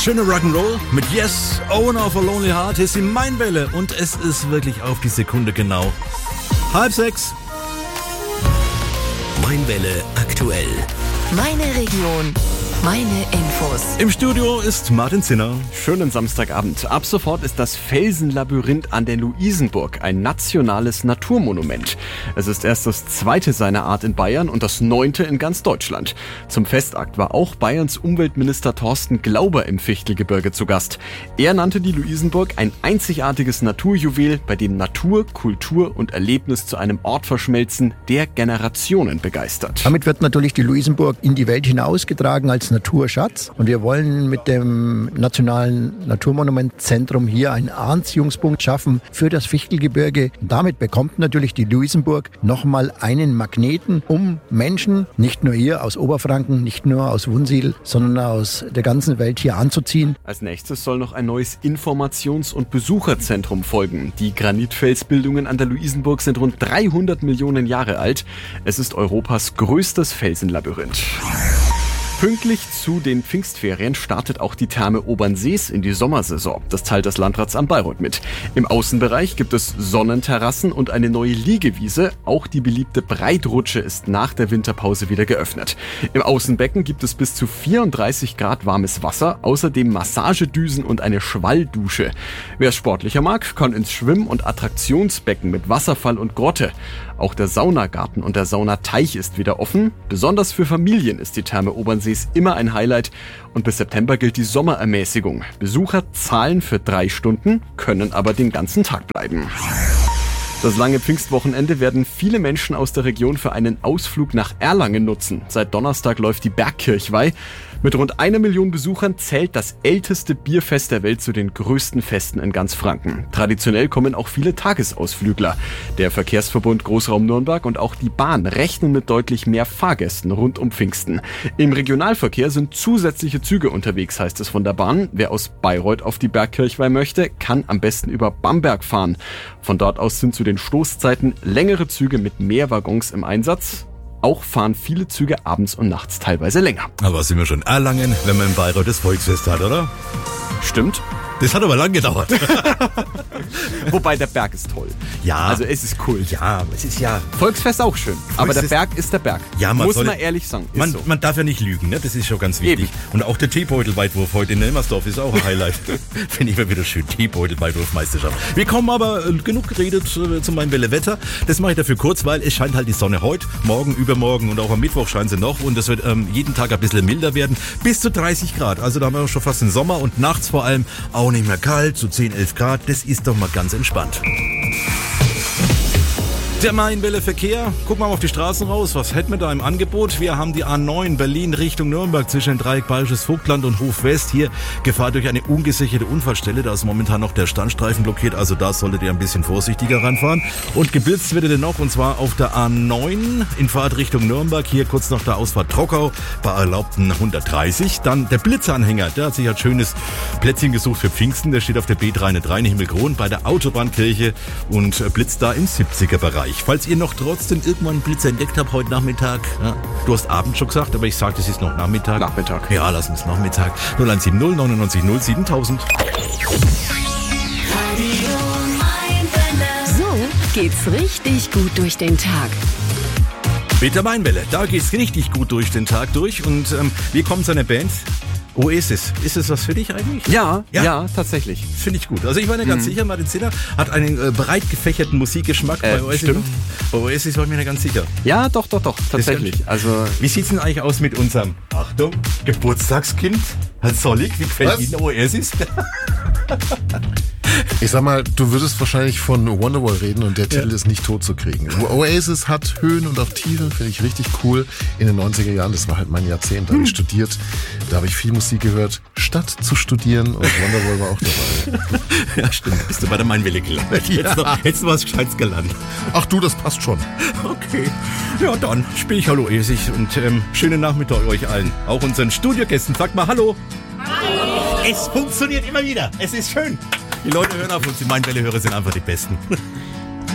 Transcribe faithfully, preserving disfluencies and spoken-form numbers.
schöne Rock'n'Roll mit Yes, Owner of a Lonely Heart. Hier ist die Mainwelle und es ist wirklich auf die Sekunde genau halb sechs. Mainwelle aktuell. Meine Region, meine Infos. Im Studio ist Martin Zinner. Schönen Samstagabend. Ab sofort ist das Felsenlabyrinth an der Luisenburg ein nationales Naturmonument. Es ist erst das zweite seiner Art in Bayern und das neunte in ganz Deutschland. Zum Festakt war auch Bayerns Umweltminister Thorsten Glauber im Fichtelgebirge zu Gast. Er nannte die Luisenburg ein einzigartiges Naturjuwel, bei dem Natur, Kultur und Erlebnis zu einem Ort verschmelzen, der Generationen begeistert. Damit wird natürlich die Luisenburg in die Welt hinausgetragen als Naturschatz. Und wir wollen mit dem Nationalen Naturmonumentzentrum hier einen Anziehungspunkt schaffen für das Fichtelgebirge. Damit bekommt natürlich die Luisenburg nochmal einen Magneten, um Menschen, nicht nur hier aus Oberfranken, nicht nur aus Wunsiedel, sondern aus der ganzen Welt hier anzuziehen. Als nächstes soll noch ein neues Informations- und Besucherzentrum folgen. Die Granitfelsbildungen an der Luisenburg sind rund dreihundert Millionen Jahre alt. Es ist Europas größtes Felsenlabyrinth. Pünktlich zu den Pfingstferien startet auch die Therme Obernsees in die Sommersaison. Das teilt das Landratsamt Bayreuth mit. Im Außenbereich gibt es Sonnenterrassen und eine neue Liegewiese. Auch die beliebte Breitrutsche ist nach der Winterpause wieder geöffnet. Im Außenbecken gibt es bis zu vierunddreißig Grad warmes Wasser, außerdem Massagedüsen und eine Schwalldusche. Wer es sportlicher mag, kann ins Schwimm- und Attraktionsbecken mit Wasserfall und Grotte. Auch der Saunagarten und der Saunateich ist wieder offen. Besonders für Familien ist die Therme Obernsees immer ein Highlight und bis September gilt die Sommerermäßigung. Besucher zahlen für drei Stunden, können aber den ganzen Tag bleiben. Das lange Pfingstwochenende werden viele Menschen aus der Region für einen Ausflug nach Erlangen nutzen. Seit Donnerstag läuft die Bergkirchweih. Mit rund einer Million Besuchern zählt das älteste Bierfest der Welt zu den größten Festen in ganz Franken. Traditionell kommen auch viele Tagesausflügler. Der Verkehrsverbund Großraum Nürnberg und auch die Bahn rechnen mit deutlich mehr Fahrgästen rund um Pfingsten. Im Regionalverkehr sind zusätzliche Züge unterwegs, heißt es von der Bahn. Wer aus Bayreuth auf die Bergkirchweih möchte, kann am besten über Bamberg fahren. Von dort aus sind zu den Stoßzeiten längere Züge mit mehr Waggons im Einsatz. Auch fahren viele Züge abends und nachts teilweise länger. Aber sind wir schon Erlangen, wenn man in Bayreuth das Volksfest hat, oder? Stimmt. Das hat aber lang gedauert. Wobei der Berg ist toll. Ja. Also es ist cool. Ja, es ist ja... Volksfest auch schön. Aber der Berg ist der Berg. Ja, man muss soll, man ehrlich sagen. Ist man, so. man darf ja nicht lügen, ne? Das ist schon ganz wichtig. Eben. Und auch der Teebeutelweitwurf heute in Elmersdorf ist auch ein Highlight. Finde ich mal wieder schön. Teebeutelweitwurfmeisterschaft. Wir kommen aber äh, genug geredet äh, zu meinem Welle-Wetter. Das mache ich dafür kurz, weil es scheint halt die Sonne heute, morgen, übermorgen und auch am Mittwoch scheint sie noch. Und es wird ähm, jeden Tag ein bisschen milder werden. Bis zu dreißig Grad. Also da haben wir schon fast den Sommer und nachts vor allem auch nicht mehr kalt. So zehn, elf Grad. Das ist doch mal ganz entspannt. Der Mainwelle-Verkehr. Gucken wir mal auf die Straßen raus. Was hätten wir da im Angebot? Wir haben die A neun Berlin Richtung Nürnberg zwischen dem Dreieck Bayerisches Vogtland und Hof West. Hier Gefahr durch eine ungesicherte Unfallstelle. Da ist momentan noch der Standstreifen blockiert. Also da solltet ihr ein bisschen vorsichtiger ranfahren. Und geblitzt wird er noch. Und zwar auf der A neun in Fahrt Richtung Nürnberg. Hier kurz nach der Ausfahrt Trockau bei erlaubten hundertdreißig. Dann der Blitzanhänger. Der hat sich ein schönes Plätzchen gesucht für Pfingsten. Der steht auf der B dreihundertdrei in Himmelkron bei der Autobahnkirche und blitzt da im siebziger Bereich. Falls ihr noch trotzdem irgendwann einen Blitz entdeckt habt heute Nachmittag, ja, du hast Abend schon gesagt, aber ich sage, es ist noch Nachmittag. Nachmittag. Ja, lass uns Nachmittag. null eins sieben null neunundneunzig null siebentausend. So geht's richtig gut durch den Tag. Mit der Mainwelle, da geht's richtig gut durch den Tag durch und ähm, wir kommen zu einer Band. Oasis. Ist es was für dich eigentlich? Ja, ja, ja, tatsächlich. Finde ich gut. Also ich war mir ganz mhm. sicher, Martin Zinner hat einen äh, breit gefächerten Musikgeschmack. Äh, bei Oasis. Stimmt. Bei Oasis war ich mir nicht ganz sicher. Ja, doch, doch, doch, tatsächlich. Also, wie sieht's denn eigentlich aus mit unserem, Achtung, Geburtstagskind? Herr Sollig, wie gefällt Was? Ihnen Oasis? Ich sag mal, du würdest wahrscheinlich von Wonderwall reden und der Titel ja. ist nicht tot zu kriegen. Oasis hat Höhen und auch Tiefen, finde ich richtig cool. In den neunziger Jahren, das war halt mein Jahrzehnt, da habe ich studiert, da habe ich viel Musik gehört, statt zu studieren und Wonderwall war auch dabei. Ja, stimmt, bist du bei der Mainwelle gelandet. Ja. Hättest, du, hättest du was Gescheites gelernt. Ach du, das passt schon. Okay, ja dann spiele ich Hallo Oasis und ähm, schönen Nachmittag euch allen. Auch unseren Studiogästen, sagt mal Hallo. Hallo. Es funktioniert immer wieder, es ist schön. Die Leute hören auf uns, die Mainwelle-Hörer sind einfach die Besten.